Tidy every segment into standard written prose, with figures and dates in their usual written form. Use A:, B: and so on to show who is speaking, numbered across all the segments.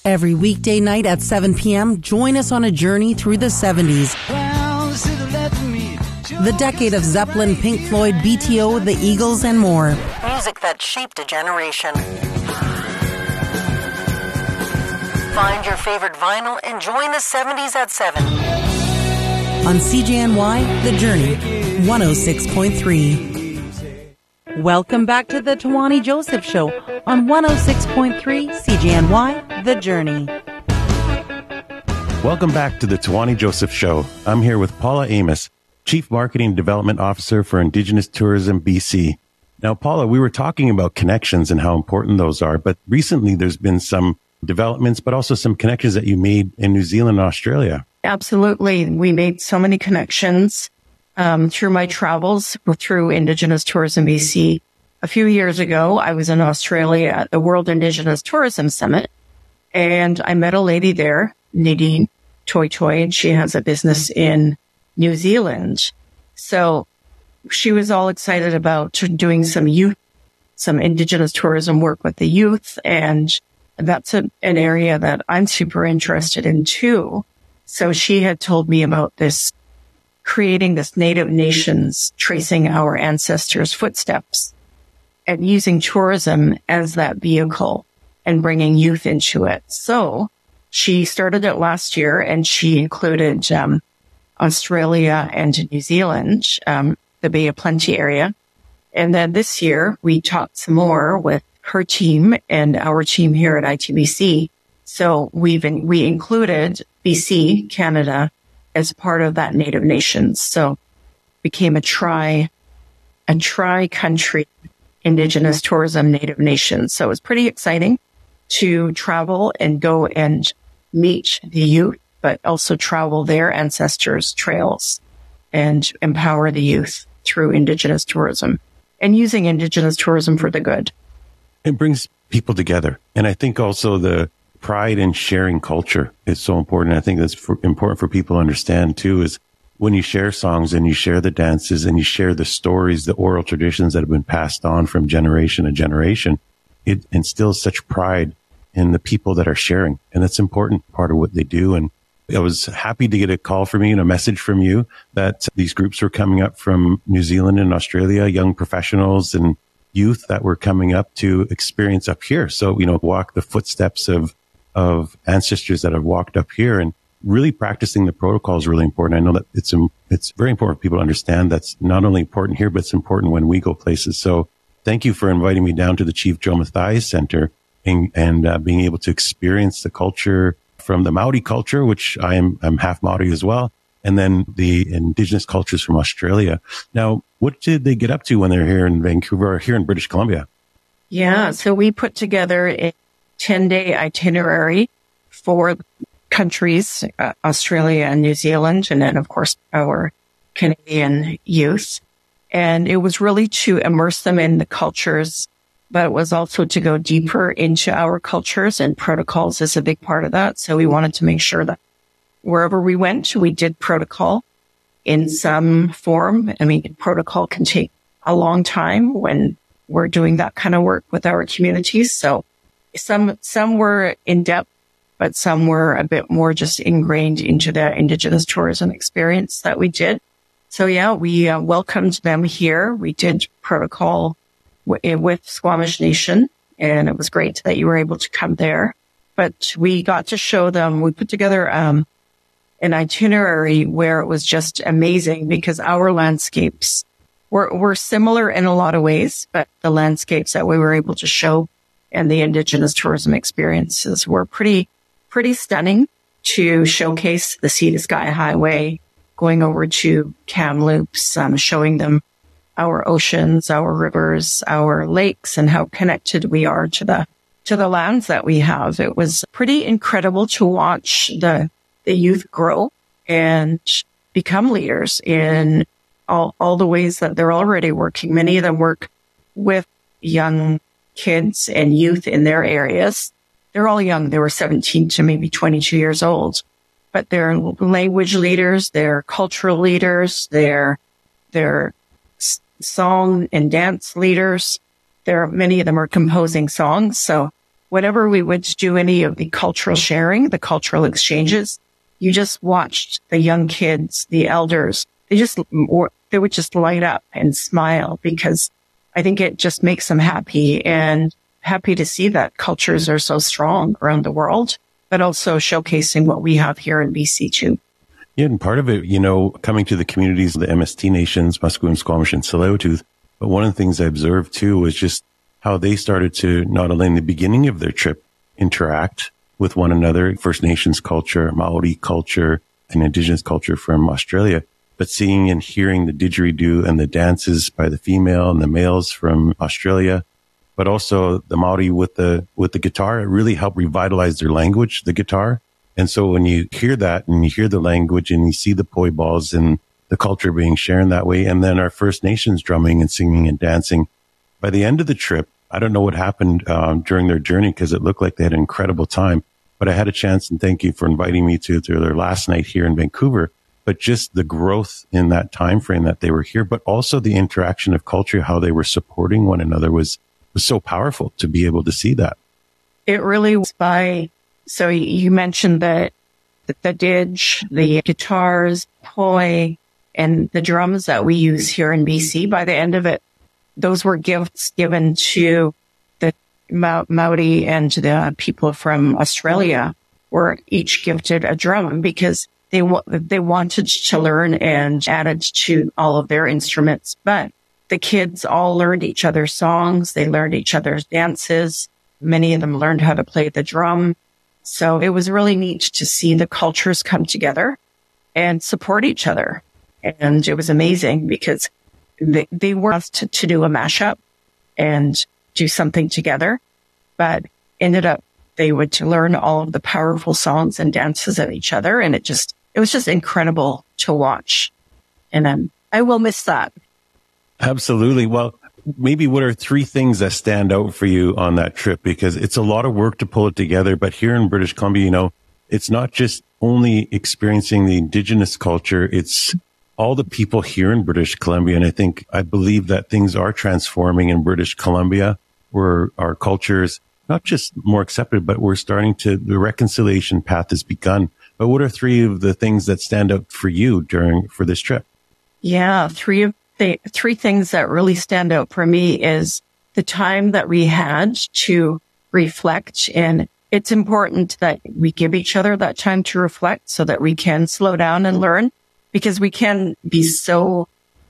A: Every weekday night at 7 p.m., join us on a journey through the 70s. The decade of Zeppelin, Pink Floyd, BTO, the Eagles, and more. Music that shaped a generation. Find your favorite vinyl and join the 70s at 7. On CJNY, The Journey, 106.3. Welcome back to the Tawani Joseph Show on 106.3 CJNY, The Journey.
B: Welcome back to the Tawani Joseph Show. I'm here with Paula Amos, Chief Marketing Development Officer for Indigenous Tourism BC. Now, Paula, we were talking about connections and how important those are, but recently there's been some developments, but also some connections that you made in New Zealand and Australia.
C: Absolutely. We made so many connections through my travels through Indigenous Tourism BC. A few years ago, I was in Australia at the World Indigenous Tourism Summit, and I met a lady there, Nadine Toy Toy, and she has a business in New Zealand. So she was all excited about doing some Indigenous tourism work with the youth, and that's an area that I'm super interested in too. So she had told me about creating this Native Nations, tracing our ancestors' footsteps and using tourism as that vehicle and bringing youth into it. So she started it last year, and she included Australia and New Zealand, the Bay of Plenty area. And then this year we talked some more with her team and our team here at ITBC. So we included BC, Canada, as part of that Native Nations. So became a tri-country Indigenous tourism Native Nations. So it was pretty exciting to travel and go and meet the youth, but also travel their ancestors' trails and empower the youth through Indigenous tourism and using Indigenous tourism for the good.
B: It brings people together. And I think also the pride in sharing culture is so important. I think that's important for people to understand too, is when you share songs and you share the dances and you share the stories, the oral traditions that have been passed on from generation to generation, it instills such pride in the people that are sharing. And that's an important part of what they do. And I was happy to get a call from you and a message from you that these groups were coming up from New Zealand and Australia, young professionals and youth that were coming up to experience up here. So, walk the footsteps of ancestors that have walked up here, and really practicing the protocol is really important. I know that it's very important for people to understand that's not only important here, but it's important when we go places. So thank you for inviting me down to the Chief Joe Mathias Center and being able to experience the culture from the Maori culture, which I'm half Maori as well, and then the Indigenous cultures from Australia. Now, what did they get up to when they're here in Vancouver or here in British Columbia?
C: Yeah, so we put together a 10-day itinerary for countries, Australia and New Zealand, and then, of course, our Canadian youth. And it was really to immerse them in the cultures, but it was also to go deeper into our cultures, and protocols is a big part of that. So we wanted to make sure that wherever we went, we did protocol in some form. I mean, protocol can take a long time when we're doing that kind of work with our communities. So some were in depth, but some were a bit more just ingrained into the Indigenous tourism experience that we did. So yeah, we welcomed them here. We did protocol with Squamish Nation, and it was great that you were able to come there. But we got to show them, we put together an itinerary where it was just amazing, because our landscapes were similar in a lot of ways, but the landscapes that we were able to show and the Indigenous tourism experiences were pretty stunning, to showcase the Sea to Sky Highway, going over to Kamloops, showing them our oceans, our rivers, our lakes, and how connected we are to the lands that we have. It was pretty incredible to watch the youth grow and become leaders in all the ways that they're already working. Many of them work with young kids and youth in their areas. They're all young. They were 17 to maybe 22 years old, but they're language leaders, they're cultural leaders, they're song and dance leaders. Many of them are composing songs. So whenever we would do any of the cultural sharing, the cultural exchanges, you just watched the young kids, the elders, they would just light up and smile, because I think it just makes them happy, and happy to see that cultures are so strong around the world, but also showcasing what we have here in BC too.
B: Yeah, and part of it, coming to the communities of the MST nations, Musqueam, Squamish, and Tsleil-Waututh. But one of the things I observed too was just how they started to, not only in the beginning of their trip, interact with one another, First Nations culture, Maori culture, and Indigenous culture from Australia, but seeing and hearing the didgeridoo and the dances by the female and the males from Australia, but also the Maori with the guitar. It really helped revitalize their language, the guitar. And so when you hear that and you hear the language and you see the poi balls and the culture being shared that way, and then our First Nations drumming and singing and dancing, by the end of the trip, I don't know what happened during their journey, because it looked like they had an incredible time. But I had a chance, and thank you for inviting me to their last night here in Vancouver. But just the growth in that time frame that they were here, but also the interaction of culture, how they were supporting one another was so powerful to be able to see that.
C: It really was so you mentioned the didge, the guitars, poi, and the drums that we use here in BC. By the end of it, those were gifts given to the Maori and the people from Australia, were each gifted a drum, because they wanted to learn and added to all of their instruments. But the kids all learned each other's songs. They learned each other's dances. Many of them learned how to play the drum. So it was really neat to see the cultures come together and support each other. And it was amazing, because they were asked to do a mashup and do something together, but ended up they would learn all of the powerful songs and dances of each other. And it was just incredible to watch. And I will miss that.
B: Absolutely. Well, maybe what are 3 things that stand out for you on that trip? Because it's a lot of work to pull it together. But here in British Columbia, it's not just only experiencing the Indigenous culture. It's all the people here in British Columbia. And I believe that things are transforming in British Columbia, where our culture is not just more accepted, but the reconciliation path has begun. But what are 3 of the things that stand out for you for this trip?
C: Yeah, 3 things that really stand out for me is the time that we had to reflect. And it's important that we give each other that time to reflect so that we can slow down and learn, because we can be so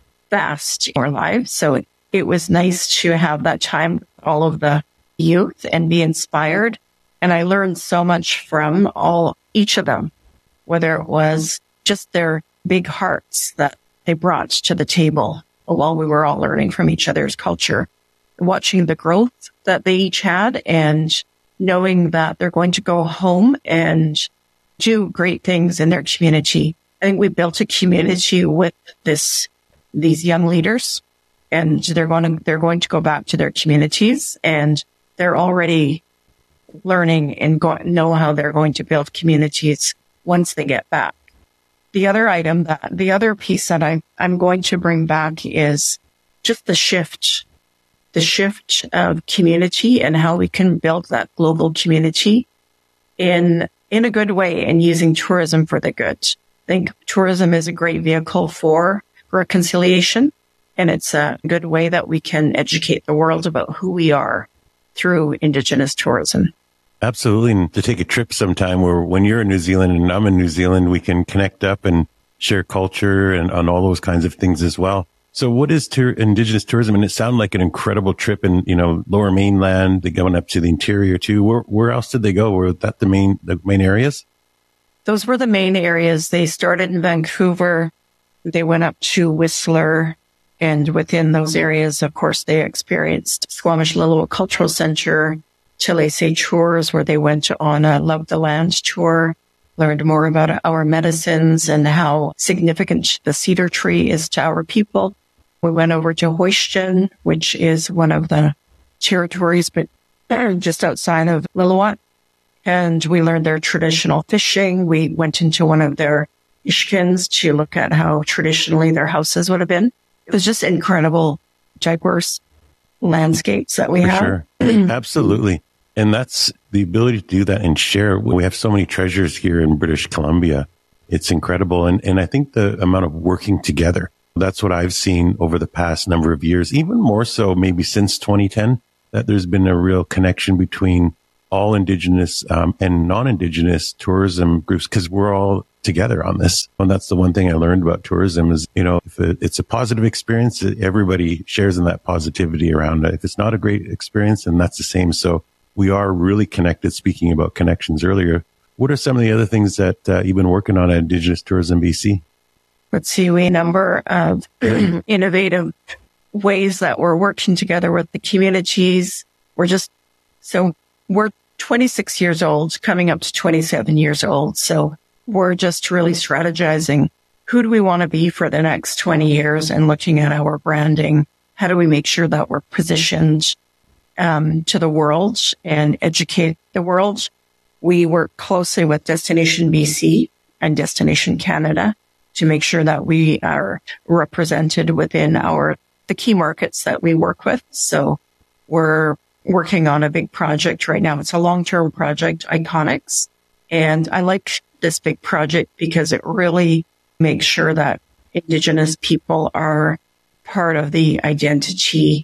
C: fast in our lives. So it was nice to have that time with all of the youth and be inspired. And I learned so much from each of them, whether it was just their big hearts that they brought to the table while we were all learning from each other's culture, watching the growth that they each had, and knowing that they're going to go home and do great things in their community. I think we built a community with these young leaders, and they're going to go back to their communities, and they're already learning and know how they're going to build communities once they get back. The other piece that I'm going to bring back is just the shift of community and how we can build that global community in a good way, and using tourism for the good. I think tourism is a great vehicle for reconciliation, and it's a good way that we can educate the world about who we are through Indigenous tourism.
B: Absolutely. And to take a trip sometime where when you're in New Zealand and I'm in New Zealand, we can connect up and share culture and on all those kinds of things as well. So what is Indigenous tourism? And it sounded like an incredible trip in, Lower Mainland. They going up to the interior too. Where else did they go? Were that the main areas?
C: Those were the main areas. They started in Vancouver. They went up to Whistler. And within those areas, of course, they experienced Squamish-Lillooet Cultural Center, Chile tours, where they went on a Love the Land tour, learned more about our medicines and how significant the cedar tree is to our people. We went over to Houston, which is one of the territories, but just outside of Lillooet. And we learned their traditional fishing. We went into one of their ishkins to look at how traditionally their houses would have been. It was just incredible, diverse landscapes that we have.
B: Sure. Absolutely. And that's the ability to do that and share. We have so many treasures here in British Columbia. It's incredible. And I think the amount of working together, that's what I've seen over the past number of years, even more so maybe since 2010, that there's been a real connection between all Indigenous and non-Indigenous tourism groups, because we're all together on this. And that's the one thing I learned about tourism is, if it's a positive experience, everybody shares in that positivity around it. If it's not a great experience, then that's the same. So we are really connected. Speaking about connections earlier, what are some of the other things that you've been working on at Indigenous Tourism BC?
C: Let's see, we have a number of innovative ways that we're working together with the communities. We're 26 years old, coming up to 27 years old. So we're just really strategizing. Who do we want to be for the next 20 years and looking at our branding? How do we make sure that we're positioned to the world and educate the world? We work closely with Destination BC and Destination Canada to make sure that we are represented within the key markets that we work with. So we're working on a big project right now. It's a long-term project, Iconics. And I like this big project because it really makes sure that Indigenous people are part of the identity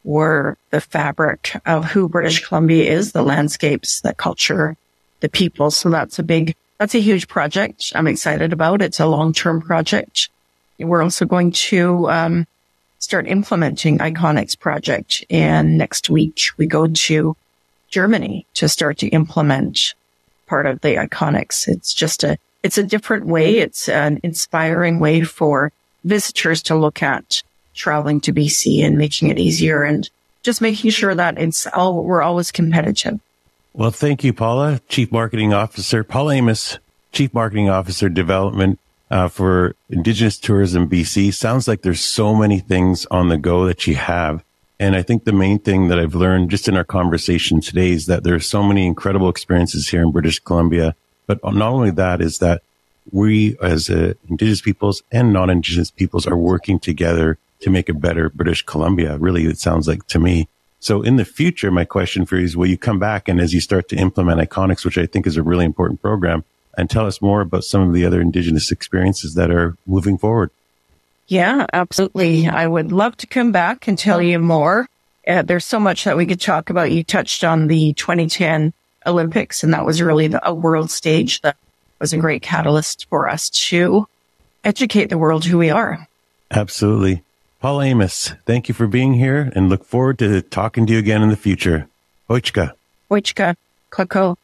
C: or the fabric of who British Columbia is, the landscapes, the culture, the people. So that's a huge project I'm excited about. It's a long-term project. We're also going to start implementing Iconics project. And next week we go to Germany to start to implement part of the Iconics. It's a different way. It's an inspiring way for visitors to look at traveling to BC and making it easier and just making sure that we're always competitive.
B: Well, thank you, Paula, Chief Marketing Officer, Paula Amos, Chief Marketing Officer Development for Indigenous Tourism BC. Sounds like there's so many things on the go that you have. And I think the main thing that I've learned just in our conversation today is that there are so many incredible experiences here in British Columbia. But not only that is that we as Indigenous peoples and non-Indigenous peoples are working together to make a better British Columbia. Really, it sounds like to me. So in the future, my question for you is, will you come back and as you start to implement Iconics, which I think is a really important program, and tell us more about some of the other Indigenous experiences that are moving forward?
C: Yeah, absolutely. I would love to come back and tell you more. There's so much that we could talk about. You touched on the 2010 Olympics, and that was really a world stage that was a great catalyst for us to educate the world who we are.
B: Absolutely. Paul Amos, thank you for being here and look forward to talking to you again in the future. Oichka.
C: Oichka. Klako.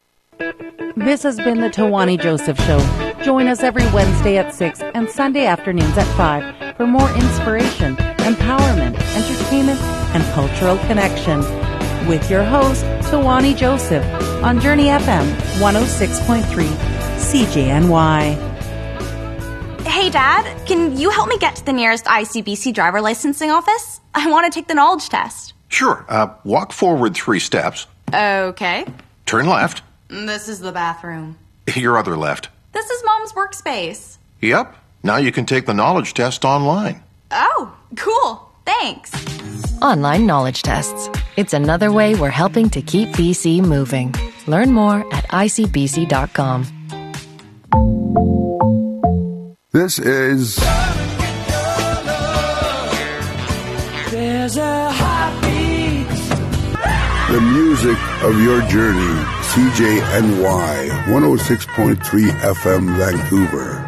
A: This has been the Tawani Joseph Show. Join us every Wednesday at 6 and Sunday afternoons at 5 for more inspiration, empowerment, entertainment, and cultural connection. With your host, Tawani Joseph, on Journey FM 106.3 CJNY.
D: Hey, Dad, can you help me get to the nearest ICBC driver licensing office? I want to take the knowledge test.
E: Sure. Walk forward 3 steps.
D: Okay.
E: Turn left.
D: This is the bathroom.
E: Your other left.
D: This is Mom's workspace.
E: Yep. Now you can take the knowledge test online.
D: Oh, cool. Thanks.
F: Online knowledge tests. It's another way we're helping to keep BC moving. Learn more at icbc.com.
G: This is
H: There's a heartbeat.
G: The music of your journey. CJNY 106.3 FM Vancouver.